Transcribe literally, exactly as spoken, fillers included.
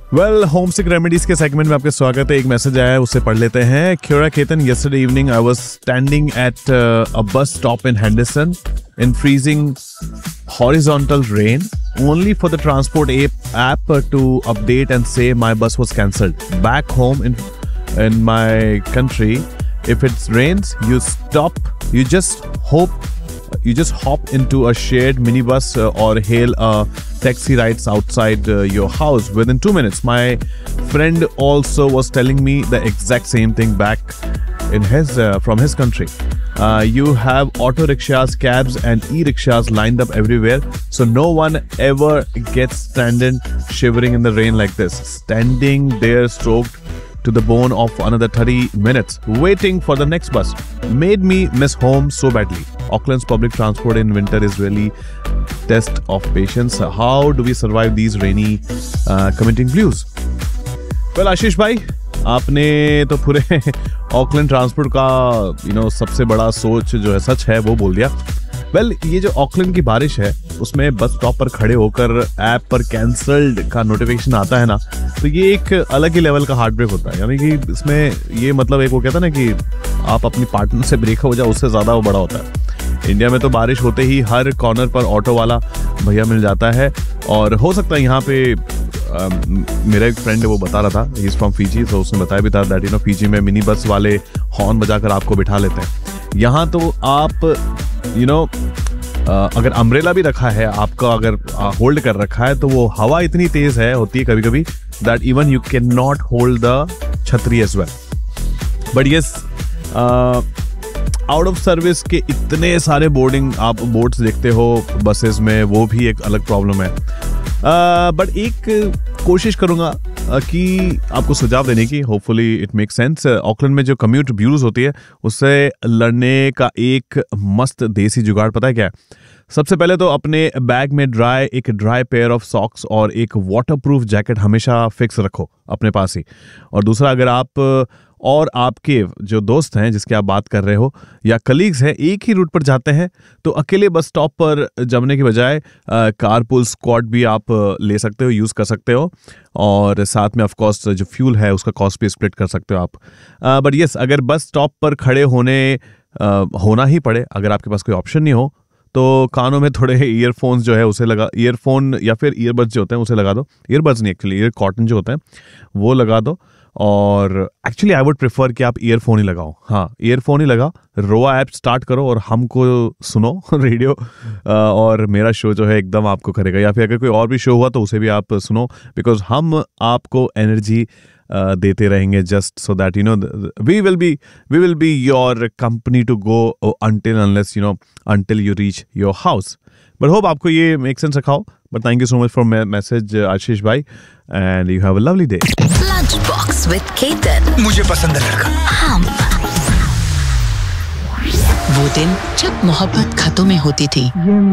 Well home सिक remedies के segment में आपका स्वागत है। एक मैसेज आया है, उसे पढ़ लेते हैं। Quora Ketan, yesterday evening I was standing at uh, a bus stop in Henderson in freezing horizontal rain only for the transport app, app to update and say my bus was cancelled. Back home in in my country, if it rains, you stop, you just hope you just hop into a shared minibus uh, or hail a taxi rides outside uh, your house within two minutes. My friend also was telling me the exact same thing back in his uh, from his country. Uh, you have auto rickshaws, cabs and e-rickshaws lined up everywhere, so no one ever gets stranded shivering in the rain like this, standing there soaked to the bone of another thirty minutes waiting for the next bus. Made me miss home so badly. Auckland's public transport in winter is really test of patience. How do we survive these rainy uh, commuting blues? Well, आशीष भाई, आपने तो पूरे Auckland transport का you know सबसे बड़ा सोच जो है सच है वो बोल दिया। वेल well, ये जो ऑकलैंड की बारिश है उसमें बस स्टॉप पर खड़े होकर ऐप पर कैंसल्ड का नोटिफिकेशन आता है ना, तो ये एक अलग ही लेवल का हार्ट ब्रेक होता है। यानी कि इसमें ये मतलब एक वो कहता है ना कि आप अपनी पार्टनर से ब्रेक हो जाओ, उससे ज़्यादा वो बड़ा होता है। इंडिया में तो बारिश होते ही हर कॉर्नर पर ऑटो वाला भैया मिल जाता है, और हो सकता है यहाँ पे आ, मेरा एक फ्रेंड वो बता रहा था, ही इज फ्रॉम फीजी, तो उसने बताया भी था दैट यू नो फीजी में मिनी बस वाले हॉर्न बजाकर आपको बिठा लेते हैं। यहाँ तो आप यू नो अगर अम्ब्रेला भी रखा है आपका, अगर होल्ड कर रखा है, तो वो हवा इतनी तेज है होती है कभी कभी that even you can not hold the छतरी as well. But yes, out of service के इतने सारे बोर्डिंग आप बोर्ड्स देखते हो बसेस में, वो भी एक अलग प्रॉब्लम है। बट uh, एक कोशिश करूंगा uh, कि आपको सुझाव देने की, hopefully it make sense. Auckland में जो कम्यूट ब्लूज होती है उससे लड़ने का एक मस्त देसी जुगाड़ पता है क्या है? सबसे पहले तो अपने बैग में ड्राई एक ड्राई पेयर ऑफ सॉक्स और एक वाटरप्रूफ जैकेट हमेशा फिक्स रखो अपने पास ही। और दूसरा, अगर आप और आपके जो दोस्त हैं जिसके आप बात कर रहे हो या कलीग्स हैं एक ही रूट पर जाते हैं, तो अकेले बस स्टॉप पर जमने की बजाय कारपूल स्क्वाड भी आप ले सकते हो, यूज़ कर सकते हो, और साथ में ऑफ कोर्स जो फ्यूल है उसका कॉस्ट भी स्प्लिट कर सकते हो आप। बट यस, अगर बस स्टॉप पर खड़े होने आ, होना ही पड़े, अगर आपके पास कोई ऑप्शन नहीं हो, तो कानों में थोड़े ईयरफोन्स जो है उसे लगा, ईयरफोन या फिर ईयरबड्स जो होते हैं उसे लगा दो। ईयरबड्स नहीं, एक्चुअली ईयर कॉटन जो होते हैं वो लगा दो। और एक्चुअली आई वुड प्रेफर कि आप ईयरफोन ही लगाओ। हाँ, ईयरफोन ही लगाओ, रोआ ऐप स्टार्ट करो और हमको सुनो रेडियो, और मेरा शो जो है एकदम आपको करेगा। या फिर अगर कोई और भी शो हुआ तो उसे भी आप सुनो, बिकॉज हम आपको एनर्जी Uh, देते रहेंगे, just so that you know we will be we will be your company to go until unless you know until you reach your house. But hope आपको ये मेक सेंस रखा हो। But thank you so much for message आशीष भाई, and you have a lovely day. Lunch box with Ketan. मुझे पसंद है लड़का। हम वो दिन जब मोहब्बत खतों में होती थी।